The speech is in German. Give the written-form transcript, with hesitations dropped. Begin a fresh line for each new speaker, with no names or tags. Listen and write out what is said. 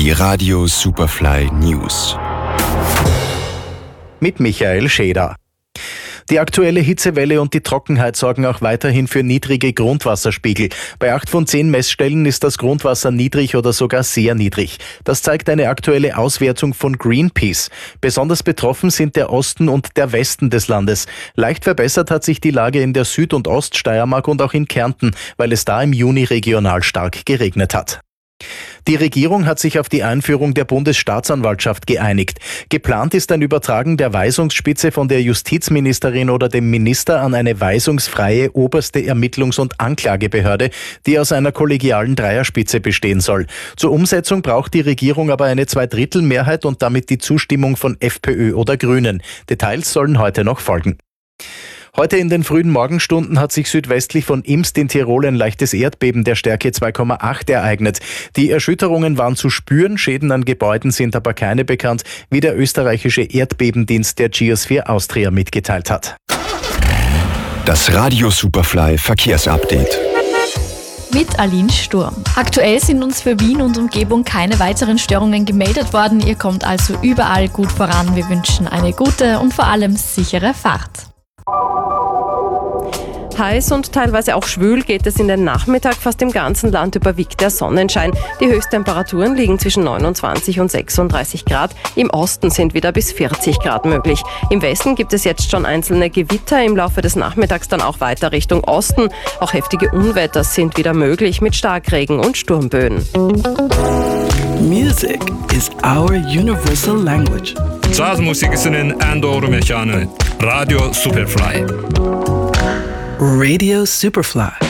Die Radio Superfly News.
Mit Michael Scheder. Die aktuelle Hitzewelle und die Trockenheit sorgen auch weiterhin für niedrige Grundwasserspiegel. Bei 8 von 10 Messstellen ist das Grundwasser niedrig oder sogar sehr niedrig. Das zeigt eine aktuelle Auswertung von Greenpeace. Besonders betroffen sind der Osten und der Westen des Landes. Leicht verbessert hat sich die Lage in der Süd- und Oststeiermark und auch in Kärnten, weil es da im Juni regional stark geregnet hat. Die Regierung hat sich auf die Einführung der Bundesstaatsanwaltschaft geeinigt. Geplant ist ein Übertragen der Weisungsspitze von der Justizministerin oder dem Minister an eine weisungsfreie oberste Ermittlungs- und Anklagebehörde, die aus einer kollegialen Dreierspitze bestehen soll. Zur Umsetzung braucht die Regierung aber eine Zweidrittelmehrheit und damit die Zustimmung von FPÖ oder Grünen. Details sollen heute noch folgen. Heute in den frühen Morgenstunden hat sich südwestlich von Imst in Tirol ein leichtes Erdbeben der Stärke 2,8 ereignet. Die Erschütterungen waren zu spüren, Schäden an Gebäuden sind aber keine bekannt, wie der österreichische Erdbebendienst der Geosphere Austria mitgeteilt hat.
Das Radio Superfly Verkehrsupdate.
Mit Aline Sturm. Aktuell sind uns für Wien und Umgebung keine weiteren Störungen gemeldet worden. Ihr kommt also überall gut voran. Wir wünschen eine gute und vor allem sichere Fahrt.
Heiß und teilweise auch schwül geht es in den Nachmittag. Fast im ganzen Land überwiegt der Sonnenschein. Die Höchsttemperaturen liegen zwischen 29 und 36 Grad. Im Osten sind wieder bis 40 Grad möglich. Im Westen gibt es jetzt schon einzelne Gewitter. Im Laufe des Nachmittags dann auch weiter Richtung Osten. Auch heftige Unwetter sind wieder möglich mit Starkregen und Sturmböen.
Music is our universal language.
Jazzmusikisinin en doğru mekanı. Radio Superfly.
Radio Superfly.